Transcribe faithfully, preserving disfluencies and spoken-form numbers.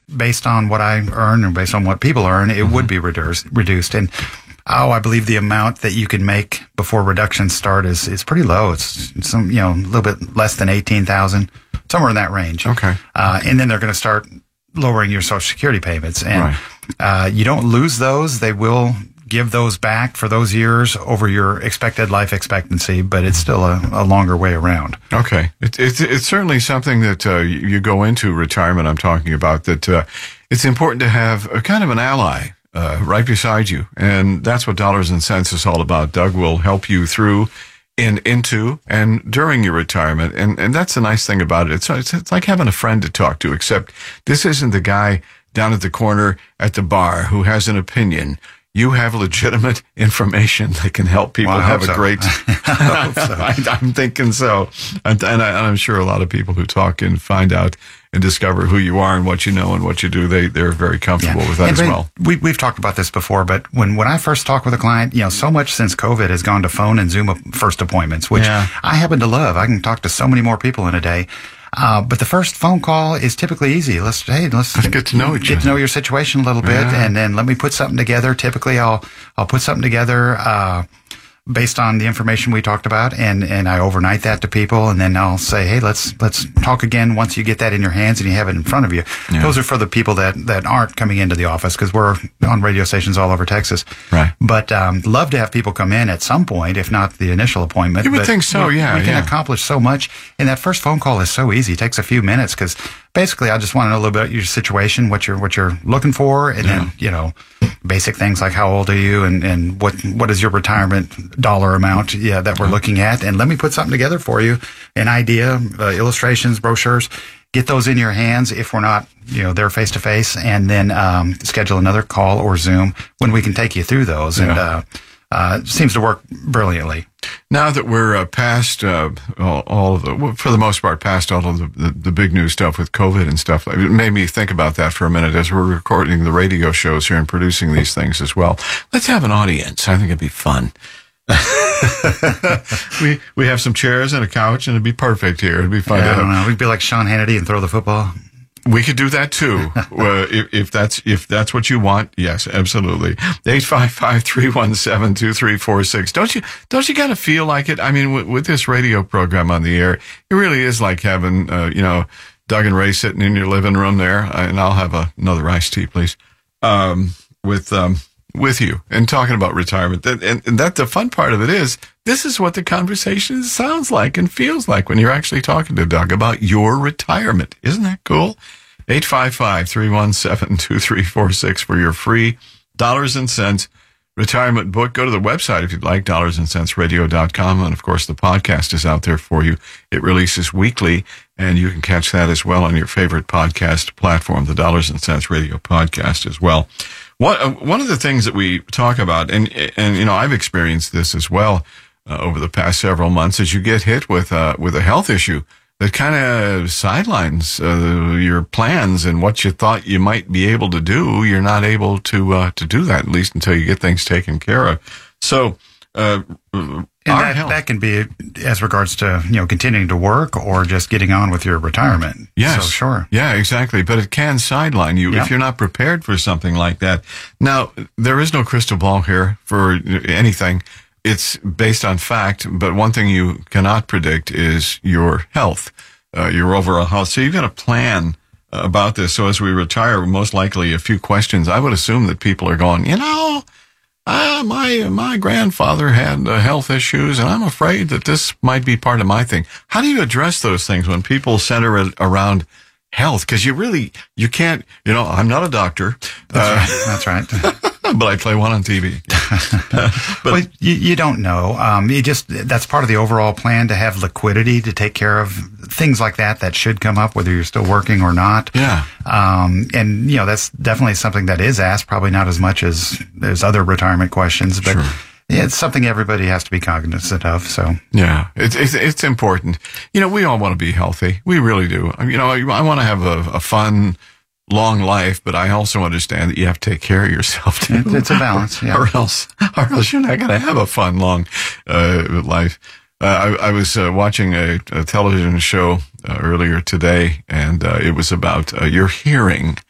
based on what I earn and based on what people earn, it mm-hmm. would be reduced. Reduced, and oh, I believe the amount that you can make before reductions start is is pretty low. It's some, you know, a little bit less than eighteen thousand, somewhere in that range. Okay, uh, and then they're going to start lowering your Social Security payments, and right. uh, you don't lose those. They will give those back for those years over your expected life expectancy, but it's still a, a longer way around. Okay. It, it, it's certainly something that uh, you go into retirement, I'm talking about, that uh, it's important to have a kind of an ally uh, right beside you. And that's what Dollars and Cents is all about. Doug will help you through and into and during your retirement. And, and that's the nice thing about it. It's, it's, it's like having a friend to talk to, except this isn't the guy down at the corner at the bar who has an opinion. You have legitimate information that can help people well, have a so. great. I hope so. I, I'm thinking so, and, and, I, and I'm sure a lot of people who talk and find out and discover who you are and what you know and what you do, they they're very comfortable yeah. with that and as well. We we've talked about this before, but when when I first talk with a client, you know, so much since COVID has gone to phone and Zoom first appointments, which yeah. I happen to love. I can talk to so many more people in a day. Uh, but the first phone call is typically easy. Let's, hey, let's, let's get to know each get other. to know your situation a little bit, yeah. and then let me put something together. Typically, I'll, I'll put something together, uh, based on the information we talked about, and, and I overnight that to people, and then I'll say, hey, let's, let's talk again once you get that in your hands and you have it in front of you. Yeah. Those are for the people that, that aren't coming into the office, because we're on radio stations all over Texas. Right. But, um, love to have people come in at some point, if not the initial appointment. You would but think so, we, yeah. We can yeah. accomplish so much, and that first phone call is so easy. It takes a few minutes, because basically I just want to know a little bit about your situation, what you're, what you're looking for, and yeah. then, you know, basic things like how old are you, and, and what, what is your retirement dollar amount, yeah, that we're looking at. And let me put something together for you, an idea, uh, illustrations, brochures, get those in your hands if we're not, you know, there face to face, and then, um, schedule another call or Zoom when we can take you through those. Yeah. And, uh, uh, it seems to work brilliantly. Now that we're uh, past uh, all, all of the, well, for the most part, past all of the, the, the big news stuff with COVID and stuff, it made me think about that for a minute as we're recording the radio shows here and producing these things as well. Let's have an audience. I think it'd be fun. we we have some chairs and a couch, and it'd be perfect here. It'd be fun. Yeah, to I don't have. know. We'd be like Sean Hannity and throw the football. We could do that too, uh, if, if that's if that's what you want. Yes, absolutely. Eight five five three one seven two three four six. Don't you don't you kind of feel like it? I mean, with, with this radio program on the air, it really is like having uh, you know Doug and Ray sitting in your living room there, and I'll have a, another iced tea, please, um, with um, with you and talking about retirement. And, and, and that the fun part of it is, this is what the conversation sounds like and feels like when you're actually talking to Doug about your retirement. Isn't that cool? eight five five three one seven two three four six for your free Dollars and Cents retirement book. Go to the website if you'd like, dollars and cents radio dot com. And of course, the podcast is out there for you. It releases weekly, and you can catch that as well on your favorite podcast platform, the Dollars and Cents Radio podcast as well. One, uh, one of the things that we talk about, and, and, you know, I've experienced this as well, uh, over the past several months, is you get hit with, uh, with a health issue that kind of sidelines, uh, your plans and what you thought you might be able to do. You're not able to, uh, to do that, at least until you get things taken care of. So, uh, and that, that can be as regards to, you know, continuing to work or just getting on with your retirement. Yes. So, sure. Yeah, exactly. But it can sideline you yeah. if you're not prepared for something like that. Now, there is no crystal ball here for anything. It's based on fact, but one thing you cannot predict is your health, uh, your overall health. So you've got to plan about this. So as we retire, most likely a few questions. I would assume that people are going, you know, Uh, my my grandfather had uh, health issues, and I'm afraid that this might be part of my thing. How do you address those things when people center it around health? Because you really, you can't, you know, I'm not a doctor. That's uh, right. That's right. But I play one on T V. but well, you, you don't know. Um, you just, that's part of the overall plan, to have liquidity to take care of things like that that should come up, whether you're still working or not. Yeah. Um, and, you know, that's definitely something that is asked, probably not as much as there's other retirement questions, but sure. it's something everybody has to be cognizant of. So, yeah, it's, it's, it's important. You know, we all want to be healthy. We really do. You know, I want to have a, a fun, long life, but I also understand that you have to take care of yourself too. It's a balance, yeah. or else, or else you're not going to have a fun, long uh, life. Uh, I, I was uh, watching a, a television show uh, earlier today, and uh, it was about uh, your hearing.